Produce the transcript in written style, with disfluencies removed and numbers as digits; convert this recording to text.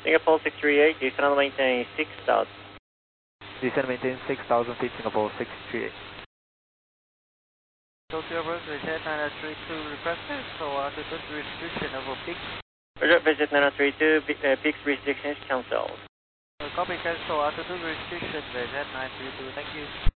Singapore 638, descend maintain 6000. Descend maintain 6000 feet, Singapore 638. Tokyo Road, visit 932 requested, so altitude restriction over peak. Roger, visit 932, peak restrictions cancelled. Copy cancel, altitude restriction, visit 932, thank you.